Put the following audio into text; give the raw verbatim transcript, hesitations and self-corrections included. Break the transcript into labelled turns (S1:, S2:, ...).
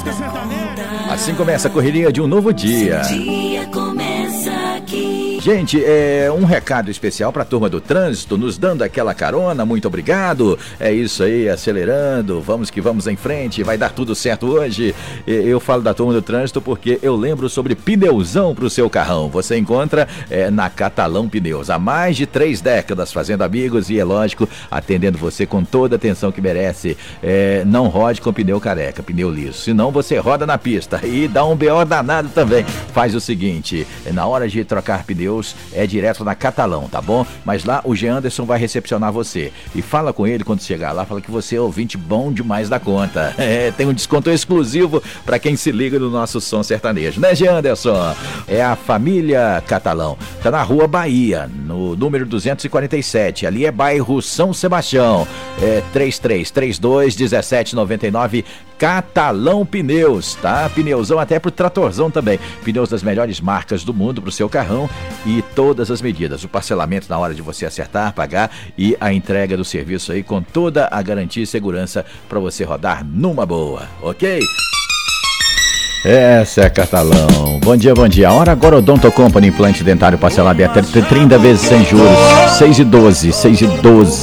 S1: Assim começa a correria de um novo dia.
S2: Dia começa aqui.
S1: Gente, é um recado especial para a turma do trânsito, nos dando aquela carona, muito obrigado. É isso aí, acelerando, vamos que vamos em frente, vai dar tudo certo hoje. Eu falo da turma do trânsito porque eu lembro sobre pneuzão para o seu carrão. Você encontra é, na Catalão Pneus, há mais de três décadas fazendo amigos e, é lógico, atendendo você com toda a atenção que merece. É, não rode com pneu careca, pneu liso, senão você roda na pista e dá um B O danado também. Faz o seguinte, na hora de trocar pneu, é direto na Catalão, tá bom? Mas lá o G. Anderson vai recepcionar você. E fala com ele quando chegar lá, fala que você é ouvinte bom demais da conta. É, tem um desconto exclusivo para quem se liga no nosso som sertanejo, né, G. Anderson? É a família Catalão. Tá na Rua Bahia, no número duzentos e quarenta e sete. Ali é bairro São Sebastião. É três três três dois, um sete nove nove. Catalão Pneus, tá? Pneuzão até pro tratorzão também. Pneus das melhores marcas do mundo pro seu carrão e todas as medidas. O parcelamento na hora de você acertar, pagar e a entrega do serviço aí com toda a garantia e segurança para você rodar numa boa, ok? Essa é Catalão. Bom dia, bom dia. A hora agora Odonto Company, implante dentário parcelado até trinta vezes sem juros. seis e doze, seis e doze.